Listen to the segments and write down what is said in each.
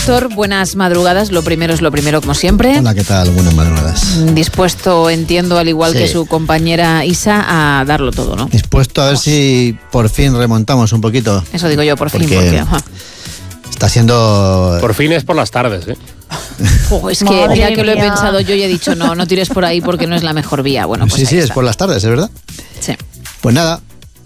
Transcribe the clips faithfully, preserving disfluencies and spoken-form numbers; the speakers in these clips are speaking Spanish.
doctor, buenas madrugadas. Lo primero es lo primero, como siempre. Hola, ¿qué tal? Buenas madrugadas. Dispuesto, entiendo, al igual sí. que su compañera Isa, a darlo todo, ¿no? Dispuesto a ver si por fin remontamos un poquito. Eso digo yo, por porque fin, porque... Ajá. Está siendo... Por fin es por las tardes, ¿eh? Oh, es que Madre ya que lo he mía. pensado yo y he dicho, no, no tires por ahí porque no es la mejor vía. Bueno, pues sí, sí, está. es por las tardes, ¿es verdad? Sí. Pues nada.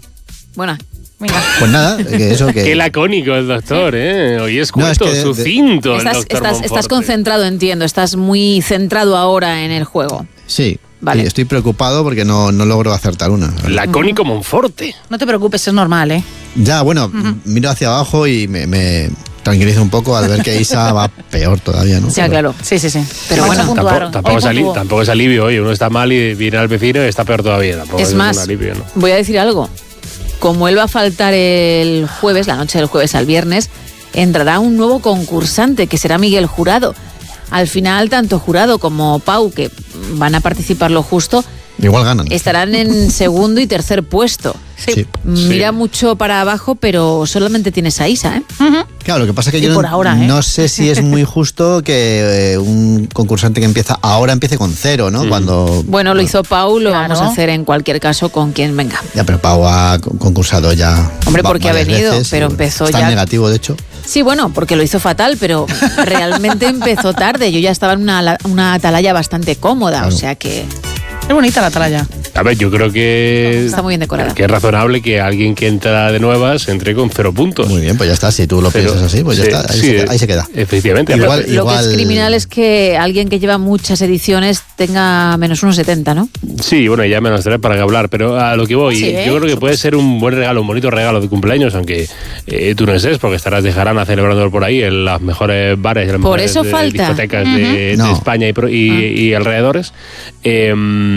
Bueno, venga. Pues nada, que eso que... Qué lacónico el doctor, sí. ¿eh? Hoy es corto, no, es que sucinto de, de... Estás, el doctor estás, estás concentrado, entiendo. Estás muy centrado ahora en el juego. Sí. Vale. Sí, estoy preocupado porque no, no logro acertar una. Lacónico Monforte. No te preocupes, es normal, ¿eh? Ya, bueno, uh-huh. miro hacia abajo y me, me tranquilizo un poco al ver que Isa va peor todavía, ¿no? Sí, Pero, claro. Sí, sí, sí. Pero bueno, bueno, tampoco, tampoco, es ali- tampoco es alivio. Oye, uno está mal y viene al vecino y está peor todavía. Tampoco es, es más, un alivio, ¿no? Voy a decir algo. Como él va a faltar el jueves, la noche del jueves al viernes, entrará un nuevo concursante que será Miguel Jurado. Al final, tanto Jurado como Pau, que van a participar lo justo, igual ganan. Estarán en segundo y tercer puesto. Sí. Sí. Mira sí. mucho para abajo, pero solamente tienes a Isa, ¿eh? Uh-huh. Claro, lo que pasa es que y yo por no, ahora, ¿eh? no sé si es muy justo que eh, un concursante que empieza ahora empiece con cero, ¿no? Mm. Cuando Bueno, lo hizo Pau, lo claro. vamos a hacer en cualquier caso con quien venga. Ya, pero Pau ha concursado ya. Hombre, porque ha venido, veces, pero empezó está ya. Está negativo, de hecho. Sí, bueno, porque lo hizo fatal, pero realmente empezó tarde. Yo ya estaba en una, una atalaya bastante cómoda, claro. o sea que... Es bonita la atalaya. A ver, yo creo que... Está muy bien decorada. Que es razonable que alguien que entra de nuevas entre con cero puntos. Muy bien, pues ya está. Si tú lo Pero, piensas así, pues sí, ya está. Ahí, sí, se, ahí se queda. Efectivamente. Igual, lo igual... que es criminal es que alguien que lleva muchas ediciones tenga menos uno setenta, ¿no? Sí, bueno, ya menos tres para que hablar, pero a lo que voy, sí, ¿eh? yo creo que puede ser un buen regalo, un bonito regalo de cumpleaños, aunque eh, tú no estés, porque estarás de jarana celebrándolo por ahí en las mejores bares, en las por mejores eso de, falta. discotecas uh-huh. de, no. de España y, pro, y, uh-huh. y alrededores. Eh,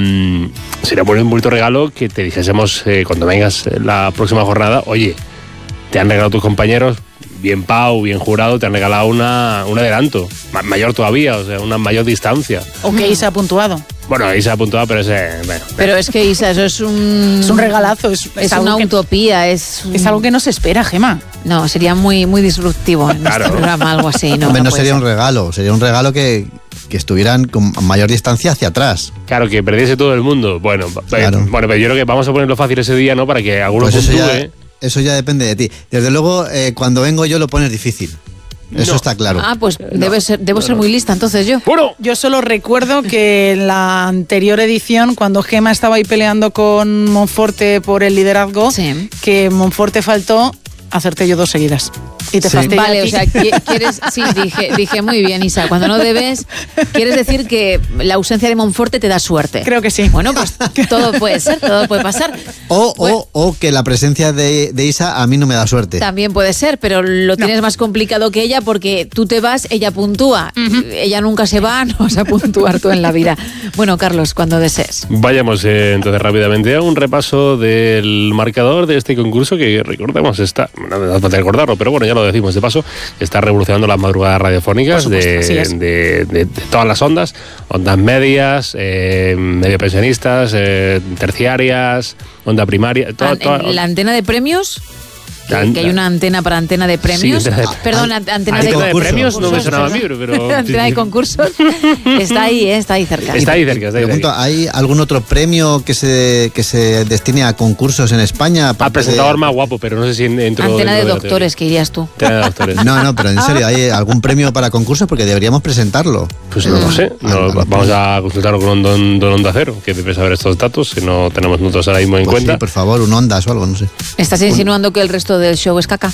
sería un bonito regalo que te dijésemos eh, cuando vengas la próxima jornada, oye, te han regalado tus compañeros, bien Pau, bien Jurado, te han regalado una, un adelanto, mayor todavía, o sea, una mayor distancia. O que Isa ha puntuado. Bueno, ahí se ha apuntado, pero ese... Bueno, pero es que, Isa, eso es un... Es un regalazo. Es, es, es una que, utopía, es... Un... Es algo que no se espera, Gema. No, sería muy, muy disruptivo en claro. este programa, algo así. No, Hombre, no, no sería ser. un regalo, sería un regalo que... que estuvieran con mayor distancia hacia atrás. Claro, que perdiese todo el mundo. Bueno, claro. bueno, pero yo creo que vamos a ponerlo fácil ese día, ¿no? Para que alguno pues puntúe. Eso ya, eso ya depende de ti. Desde luego, eh, cuando vengo yo lo pones difícil. Eso no. está claro. Ah, pues no. debe ser, debo no, ser no. muy lista entonces yo. Bueno. Yo solo recuerdo que en la anterior edición, cuando Gema estaba ahí peleando con Monforte por el liderazgo, sí. que Monforte faltó, acerté yo dos seguidas. Y te sí. fastidié. Vale, o sea, quieres, sí, dije, dije muy bien, Isa, cuando no debes, quieres decir que la ausencia de Monforte te da suerte. Creo que sí. Bueno, pues todo puede ser, todo puede pasar. O, bueno, o, o que la presencia de, de Isa a mí no me da suerte. También puede ser, pero lo tienes no. más complicado que ella porque tú te vas, ella puntúa. Uh-huh. Ella nunca se va, no vas a puntuar tú en la vida. Bueno, Carlos, cuando desees. Vayamos eh, entonces rápidamente a un repaso del marcador de este concurso que, recordemos, está... No me da falta recordarlo, pero bueno, ya lo decimos de paso, está revolucionando las madrugadas radiofónicas de, de, de, de todas las ondas, ondas medias, eh, medio pensionistas, eh, terciarias, onda primaria. Toda, toda, ¿La antena de premios? Que, que hay una antena para antena de premios. Sí, de, Perdón, antena, antena de, de premios no me sonaba a mí, pero... antena de concursos. Está ahí, ¿eh? Está ahí cerca. Está ahí cerca, está ahí Pregunto, cerca. ¿hay algún otro premio que se, que se destine a concursos en España? A presentador de... más guapo, pero no sé si entro... Antena de doctores, que irías tú. Antena de doctores. No, no, pero en serio, ¿hay algún premio para concursos? Porque deberíamos presentarlo. Pues no lo sé. No, ah, vamos a consultarlo con un don, don Onda Cero, que debe saber estos datos, si no tenemos nosotros ahora mismo en pues cuenta. Sí, por favor, un Ondas o algo, no sé. ¿Estás insinuando un... que el resto del show es caca?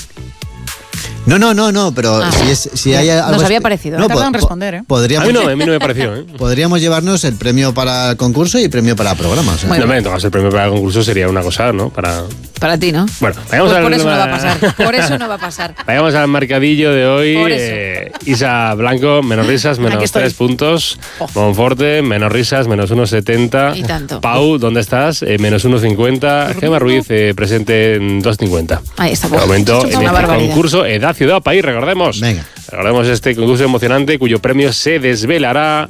No, no, no, no, pero ah, si, es, si hay algo... Nos había parecido. No, tardan en responder, ¿eh? Podríamos, a, mí no, a mí no me pareció, ¿eh? Podríamos llevarnos el premio para el concurso y el premio para el programa. O sea. Bueno, no, entonces el premio para el concurso sería una cosa, ¿no? Para, para ti, ¿no? Bueno, vayamos pues al... por eso no va a pasar. Por eso no va a pasar. Vayamos al mercadillo de hoy. Eh, Isa Blanco, menos risas, menos tres puntos. Oh. Monforte, menos risas, menos uno setenta. Y tanto. Pau, ¿dónde estás? Eh, menos uno cincuenta. Gema Ruiz, eh, presente en dos cincuenta. Ahí está. De momento, en este barbaridad. concurso Edad, Ciudad, País, recordemos. Venga. Recordemos este concurso emocionante cuyo premio se desvelará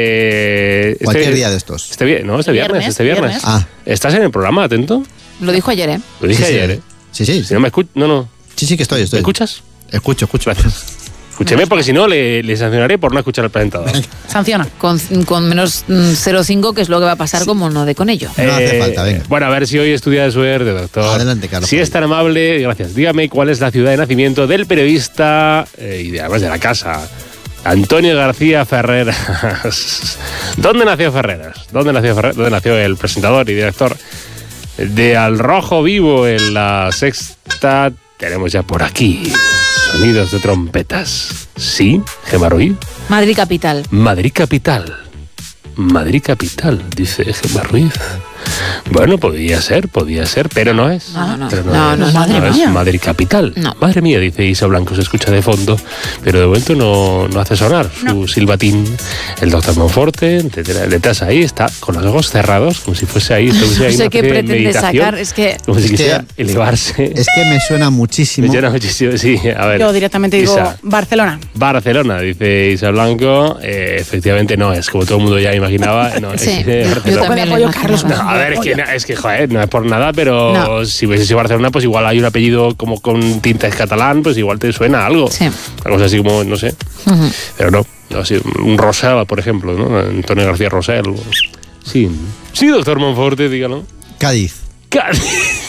eh, cualquier este, día de estos. Este, no, este viernes, viernes este viernes. viernes. Ah. ¿Estás en el programa, atento? Lo dijo ayer, ¿eh? Lo dije sí, ayer, sí. ¿eh? Sí, sí. Si no me escuchas, no, no. Sí, sí que estoy, estoy. ¿Me escuchas? Escucho, escucho. Gracias. Escúcheme, porque si no le, le sancionaré por no escuchar al presentador. Sanciona. Con, con menos cero coma cinco, que es lo que va a pasar, sí. como no de con ello. No eh, hace falta, venga. Bueno, a ver si hoy estudia de suerte, doctor. Adelante, Carlos. Si es tan amable, gracias. Dígame cuál es la ciudad de nacimiento del periodista eh, y además de la casa, Antonio García Ferreras. ¿Dónde nació Ferreras? ¿Dónde nació Ferreras? ¿Dónde nació el presentador y director de Al Rojo Vivo en La Sexta? Tenemos ya por aquí sonidos de trompetas. ¿Sí, Gemma Ruiz? Madrid capital. Madrid capital. Madrid capital, dice Gemma Ruiz. Bueno, podía ser, podía ser, pero no es. No, no, pero no, no, no, es, no, madre no es Madrid capital. No. Madre mía, dice Isa Blanco, se escucha de fondo, pero de momento no, no hace sonar su no. silbatín. El doctor Monforte, detrás ahí, está con los ojos cerrados, como si fuese ahí. No ahí sé qué pretende sacar, es que... Como si es quisiera que, elevarse. Es que me suena muchísimo. Me suena muchísimo, sí. A ver, yo directamente digo Isa. Barcelona. Barcelona, dice Isa Blanco. Eh, efectivamente no es, como todo el mundo ya imaginaba. No, sí, es, yo, yo también lo imaginaba. No, a ver, es que, es que, joder, no es por nada, pero no. si hubiese sido Barcelona, pues igual hay un apellido como con tintes catalán, pues igual te suena algo. Sí. Una cosa así como, no sé. Uh-huh. Pero no, no así, un Rosell, por ejemplo, ¿no? Antonio García Rosell. Sí, sí, doctor Monforte, dígalo. Cádiz. Cádiz.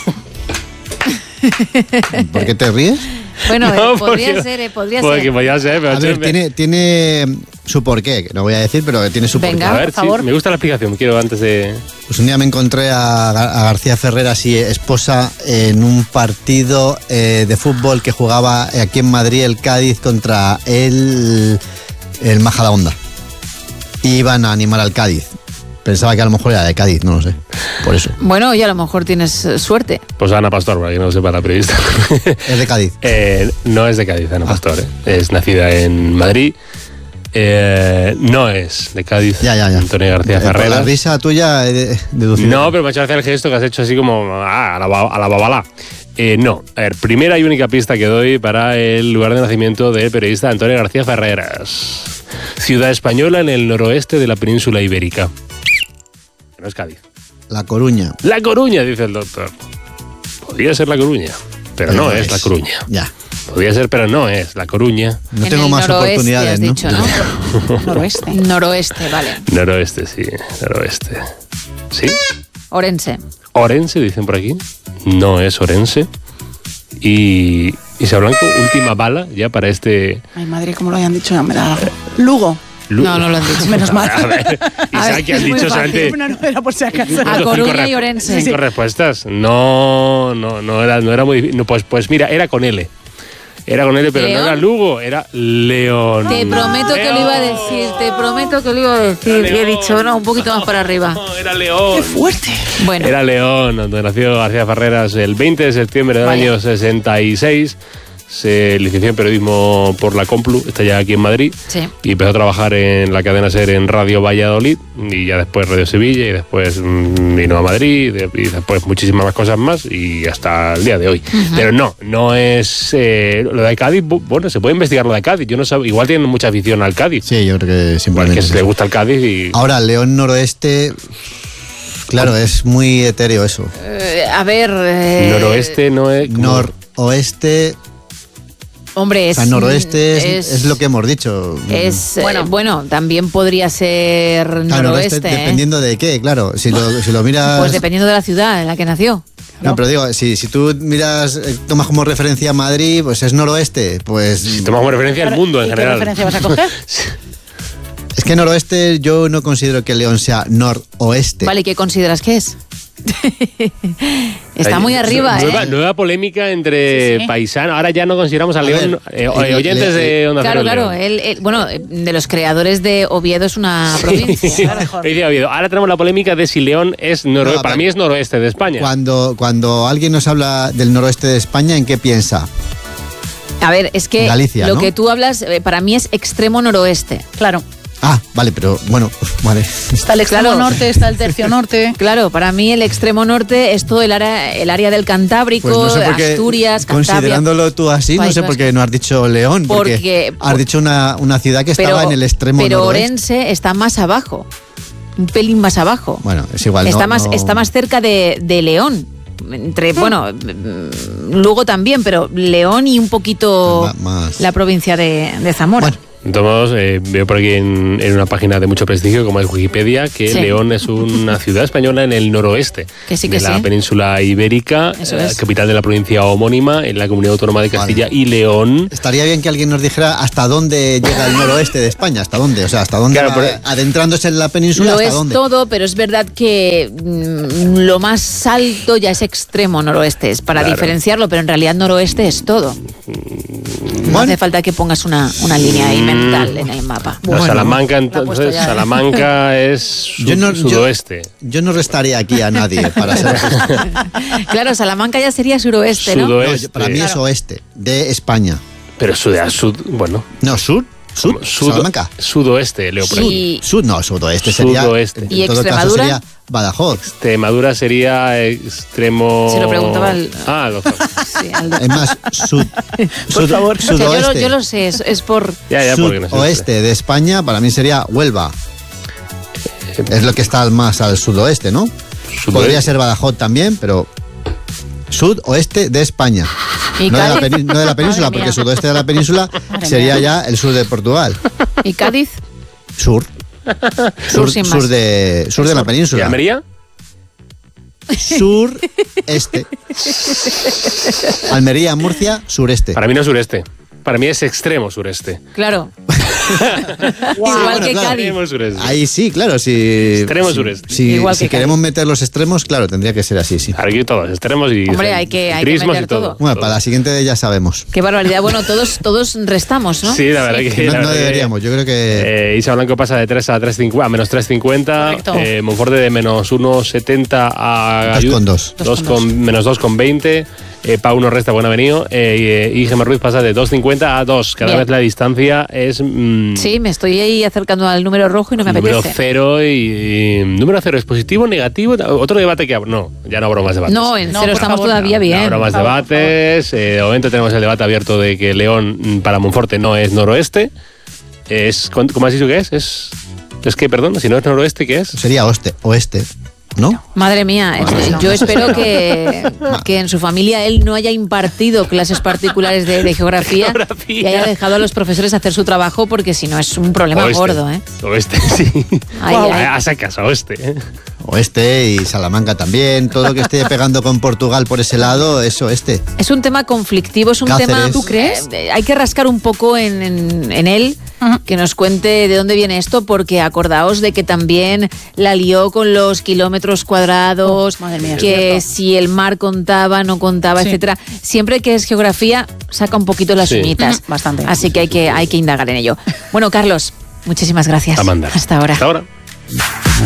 ¿Por qué te ríes? Bueno, no, eh, podría porque, ser, eh, podría porque ser. Podría ser, pero a ver, tiene, tiene su porqué, que no voy a decir, pero tiene su Venga, porqué. A ver, por favor. Sí, me gusta la explicación, quiero antes de... Pues un día me encontré a, a García Ferreras y esposa en un partido eh, de fútbol que jugaba aquí en Madrid el Cádiz contra el, el Majadahonda. Y iban a animar al Cádiz. Pensaba que a lo mejor era de Cádiz, no lo sé. Por eso. Bueno, oye, a lo mejor tienes suerte. Pues Ana Pastor, para que no sepa la periodista. Es de Cádiz. Eh, no es de Cádiz, Ana ah. Pastor. ¿eh? Es nacida en Madrid. Eh, no es de Cádiz. Ya, ya, ya. Antonio García eh, Ferreras. Por la risa tuya he de, deducido. No, pero me ha hecho hacer el gesto que has hecho así como ah, a la, a la babalá. Eh, no, a ver, primera y única pista que doy para el lugar de nacimiento del periodista Antonio García Ferreras. Ciudad española en el noroeste de la península ibérica. No es Cádiz. La Coruña. La Coruña, dice el doctor. Podría ser La Coruña, pero, pero no, no es, es La Coruña. Ya. Podría ser, pero no es La Coruña. No en tengo más oportunidades, ¿no? Dicho, ¿no? Noroeste. Noroeste, vale. Noroeste, sí, noroeste. ¿Sí? Orense. Orense, dicen por aquí. No es Orense. Y Isa Blanco, última bala ya para este... Ay, madre, como lo hayan dicho, ya me da algo. Lugo. Lugo. No, no lo han dicho. Menos mal. A ver, Isa, que han dicho solamente... No, no era por si acaso. A Coruña y Orense. Cinco sí. respuestas. No, no, no era, no era muy difícil. No, pues, pues mira, era con L. Era con L, pero ¿León? No era Lugo, era León. Te prometo León. que lo iba a decir, te prometo que lo iba a decir. Y he dicho, no, un poquito más para arriba. No, era León. ¡Qué fuerte! Bueno. Era León, donde nació García Ferreras el veinte de septiembre del Vaya. año sesenta y seis. Se licenció en periodismo por la Complu, está ya aquí en Madrid, sí. y empezó a trabajar en la cadena SER en Radio Valladolid, y ya después Radio Sevilla, y después mmm, vino a Madrid, y después muchísimas más cosas más, y hasta el día de hoy. Uh-huh. Pero no, no es... Eh, lo de Cádiz, bueno, se puede investigar lo de Cádiz, yo no sé, igual tienen mucha afición al Cádiz. Sí, yo creo que simplemente... Que le gusta el Cádiz y... Ahora, León Noroeste... Claro, es muy etéreo eso. Eh, a ver... Eh... Noroeste no es... Como... Noroeste... Hombre, es, o sea, noroeste es, es, es lo que hemos dicho. Es, bueno, eh, bueno, también podría ser noroeste. Claro, noroeste ¿eh? Dependiendo de qué, claro. Si lo, si lo miras... Pues dependiendo de la ciudad en la que nació. No, no pero digo, si, si tú miras, tomas como referencia Madrid, pues es noroeste. Pues si tomas como referencia el mundo en ¿Y general. ¿Qué referencia vas a coger? Es que noroeste yo no considero que León sea noroeste. Vale, ¿qué consideras que es? Está muy arriba, nueva, ¿eh? Nueva polémica entre sí, sí. paisanos. Ahora ya no consideramos a, a León, ver, eh, eh, oyentes le, de Onda Cero. Claro, claro. Él, él, bueno, de los creadores de Oviedo es una sí. provincia. Oviedo. Ahora tenemos la polémica de si León es noroeste. No, para mí es noroeste de España. Cuando, cuando alguien nos habla del noroeste de España, ¿en qué piensa? A ver, es que Galicia, lo ¿no? que tú hablas, para mí es extremo noroeste. Claro. Ah, vale, pero bueno, vale. Está el extremo claro. norte, está el tercio norte. Claro, para mí el extremo norte es todo el área, el área del Cantábrico, pues no sé por qué, Asturias, Cantabria. Considerándolo tú así, no sé por qué no has dicho León, porque, porque has dicho una, una ciudad que pero, estaba en el extremo pero noroeste. Pero Orense está más abajo, un pelín más abajo. Bueno, es igual. Está, no, más, no... está más cerca de, de León. entre, bueno, Lugo también, pero León y un poquito más. la provincia de, de Zamora. Bueno. Entonces, eh, veo por aquí en, en una página de mucho prestigio como es Wikipedia que sí. León es una ciudad española en el noroeste que sí, que de la sí. península ibérica, eh, capital de la provincia homónima en la Comunidad Autónoma de Castilla vale. y León. Estaría bien que alguien nos dijera hasta dónde llega el noroeste de España, hasta dónde, o sea, hasta dónde, claro, va, pero, adentrándose en la península, lo hasta es dónde. todo, pero es verdad que mmm, lo más alto ya es extremo noroeste, es para claro. diferenciarlo, pero en realidad noroeste es todo. No bueno. hace falta que pongas una, una línea ahí mental en el mapa. No, bueno, Salamanca, entonces, ya, Salamanca es su, yo no, sudoeste. Yo, yo no restaría aquí a nadie para ser. Claro, Salamanca ya sería suroeste, ¿no? Sudoeste. no para mí claro. es oeste, de España. Pero sud, sud bueno. No, sur. Sud, sud, Salamanca. Sudoeste, Leo. Sí. Sud, sud, no, sudoeste sería. Sudoeste. En, ¿Y en todo Extremadura? Caso sería Badajoz. Extremadura sería extremo. Se lo preguntaba al. Ah, lo sí, al es más, sud. Por sud, favor, sudoeste. o sea, yo, lo, yo lo sé, es, es por. Ya, ya, sud, no oeste de España, para mí sería Huelva. Es lo que está más al sudoeste, ¿no? Sudoeste. Podría ser Badajoz también, pero. Sudoeste de España. No de, la peni- no de la península, porque sudoeste de la península Madre sería mía. ya el sur de Portugal. ¿Y Cádiz? Sur. Sur, sin sur más. de sur de la península. ¿Y Almería? Sureste. Almería, Murcia, sureste. Para mí no es sureste. Para mí es extremo sureste. Claro. Wow. Igual bueno, que claro. Cádiz. Ahí sí, claro. Si, extremo si, sureste. Si, Igual si que queremos Cádiz. meter los extremos, claro, tendría que ser así, sí. Aquí todos, extremos y. Hombre, hay que, hay que meter y todo. todo. Bueno, para la siguiente ya sabemos. Qué barbaridad. Bueno, todos, todos restamos, ¿no? Sí, la verdad sí. que. No, la no verdad deberíamos, que, yo creo que. Eh, Isa Blanco pasa de tres a tres cincuenta, a menos tres cincuenta. Eh, Monforte de menos uno setenta a. dos con dos. dos con menos dos con veinte. Eh, Pau nos resta buen avenido eh, y Gemma Ruiz pasa de dos cincuenta a dos. Cada Bien. vez la distancia es. Mmm, sí, me estoy ahí acercando al número rojo y no me número apetece. Cero y, y. Número cero es positivo, negativo. Otro debate que. No, ya no habrá más debates. No, en No, cero por estamos favor, todavía No, bien. no habrá más Por favor, debates. Eh, de momento tenemos el debate abierto de que León para Monforte no es noroeste. Es. ¿Cómo has dicho que es? Es. Es que, perdón, si no es noroeste, ¿qué es? Sería oeste, oeste, ¿no? Madre mía, Madre yo mía. espero que, que en su familia él no haya impartido clases particulares de, de geografía, Geografía. y haya dejado a los profesores hacer su trabajo, porque si no es un problema Oeste. gordo, ¿eh? Oeste, sí. Ay, Wow. ay. A sacas, a oeste. ¿eh? Oeste y Salamanca también. Todo lo que esté pegando con Portugal por ese lado es oeste. Es un tema conflictivo, es un Cáceres. tema... ¿Tú crees? Eh, hay que rascar un poco en, en, en él, que nos cuente de dónde viene esto, porque acordaos de que también la lió con los kilómetros cuadrados, Oh, madre mía, es que cierto. si el mar contaba, no contaba, Sí. etcétera. Siempre que es geografía, saca un poquito las Sí. uñitas. Bastante. Así que hay que, hay que indagar en ello. Bueno, Carlos, muchísimas gracias. A mandar. Hasta ahora. Hasta ahora.